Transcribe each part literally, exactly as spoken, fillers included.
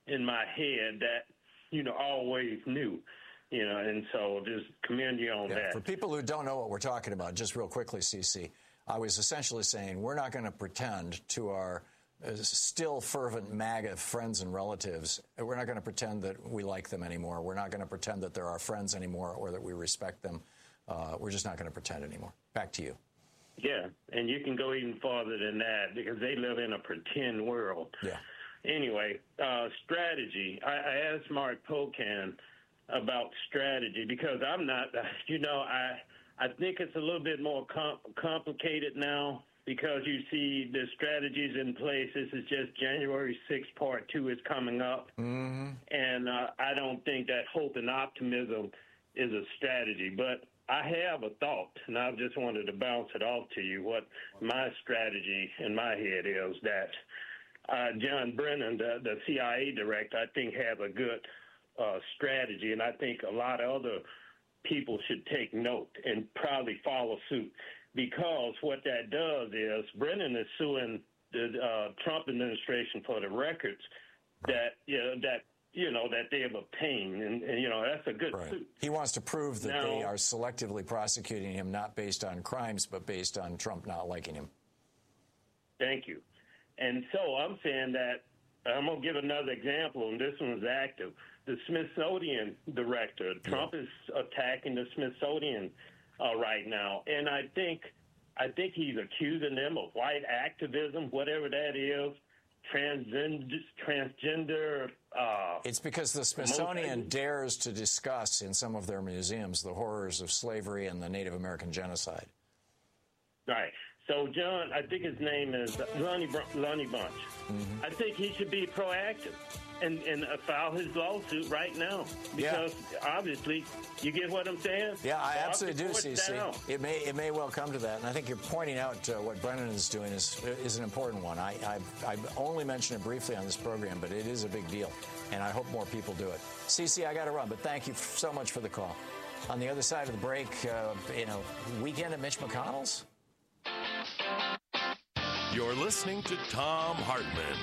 in my head that, you know, always knew. You know, and so just commend you on yeah, that. For people who don't know what we're talking about, just real quickly, Cece, I was essentially saying we're not going to pretend to our uh, still fervent MAGA friends and relatives, we're not going to pretend that we like them anymore. We're not going to pretend that they're our friends anymore or that we respect them. Uh, we're just not going to pretend anymore. Back to you. Yeah, and you can go even farther than that because they live in a pretend world. Yeah. Anyway, uh, strategy. I, I asked Mark Pocan about strategy because I'm not, you know, I I think it's a little bit more com- complicated now because you see the strategies in place. This is just January sixth, part two is coming up. Mm-hmm. And uh, I don't think that hope and optimism is a strategy. But I have a thought, and I just wanted to bounce it off to you, what my strategy in my head is that uh, John Brennan, the, the C I A director, I think has a good Uh, strategy, and I think a lot of other people should take note and probably follow suit because what that does is Brennan is suing the uh, Trump administration for the records that you know, that you know that they have obtained, and, and you know that's a good right. suit. He wants to prove that now, they are selectively prosecuting him not based on crimes but based on Trump not liking him. Thank you. And so I'm saying that I'm going to give another example, and this one's active. The Smithsonian director, Trump yeah. is attacking the Smithsonian uh, right now, and I think I think he's accusing them of white activism, whatever that is, transgender. transgender uh, it's because the Smithsonian dares to discuss in some of their museums the horrors of slavery and the Native American genocide. Right. So, John, I think his name is Lonnie, Lonnie Bunch. Mm-hmm. I think he should be proactive and, and uh, file his lawsuit right now because, yeah. obviously, you get what I'm saying? Yeah, I so absolutely do, Cece. It may it may well come to that, and I think you're pointing out uh, what Brennan is doing is is an important one. I, I I only mentioned it briefly on this program, but it is a big deal, and I hope more people do it. Cece, I got to run, but thank you so much for the call. On the other side of the break, uh, you know, weekend at Mitch McConnell's? You're listening to Thom Hartmann.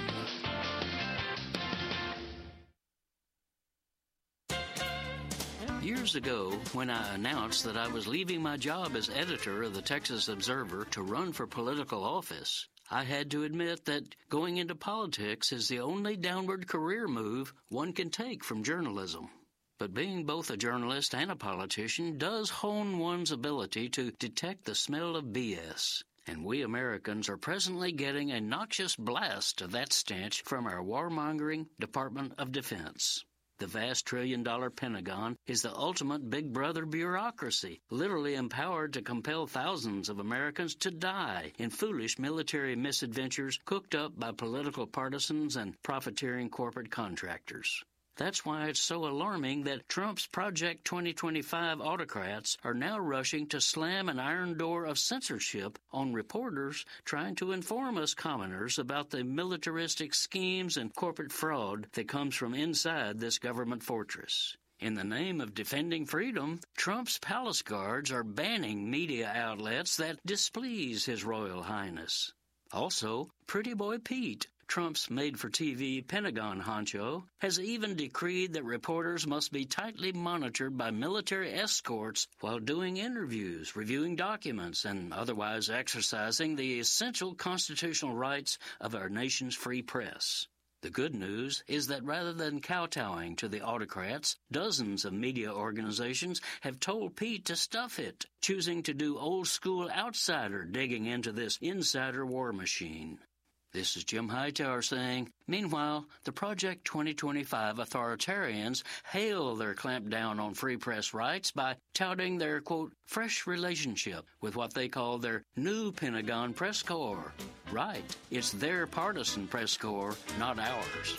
Years ago, when I announced that I was leaving my job as editor of the Texas Observer to run for political office, I had to admit that going into politics is the only downward career move one can take from journalism. But being both a journalist and a politician does hone one's ability to detect the smell of B S. And we Americans are presently getting a noxious blast of that stench from our warmongering Department of Defense. The vast trillion-dollar Pentagon is the ultimate big brother bureaucracy, literally empowered to compel thousands of Americans to die in foolish military misadventures cooked up by political partisans and profiteering corporate contractors. That's why it's so alarming that Trump's Project twenty twenty-five autocrats are now rushing to slam an iron door of censorship on reporters trying to inform us commoners about the militaristic schemes and corporate fraud that comes from inside this government fortress. In the name of defending freedom, Trump's palace guards are banning media outlets that displease His Royal Highness. Also, Pretty Boy Pete, Trump's made-for-T V Pentagon honcho, has even decreed that reporters must be tightly monitored by military escorts while doing interviews, reviewing documents, and otherwise exercising the essential constitutional rights of our nation's free press. The good news is that rather than kowtowing to the autocrats, dozens of media organizations have told Pete to stuff it, choosing to do old-school outsider digging into this insider war machine. This is Jim Hightower saying, meanwhile, the Project twenty twenty-five authoritarians hail their clampdown on free press rights by touting their, quote, fresh relationship with what they call their new Pentagon press corps. Right, it's their partisan press corps, not ours.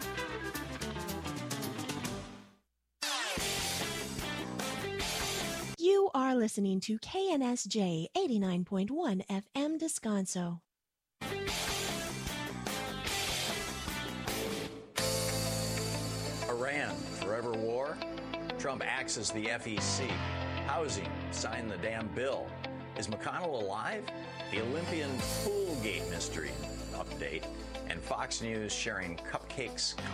You are listening to K N S J eighty-nine point one F M Descanso. Iran, forever war. Trump axes the F E C. Housing, sign the damn bill. Is McConnell alive? The Olympian Poolgate mystery update. And Fox News sharing cupcakes